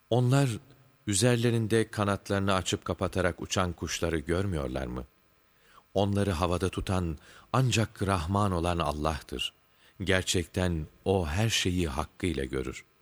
Onlar üzerlerinde kanatlarını açıp kapatarak uçan kuşları görmüyorlar mı? Onları havada tutan ancak Rahman olan Allah'tır. Gerçekten O her şeyi hakkıyla görür.